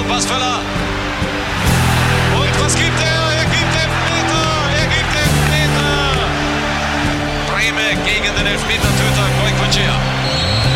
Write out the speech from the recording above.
Passfäller. Und was gibt er? Er gibt Elfmeter. Breme gegen den Elfmetertöter Goicoechea.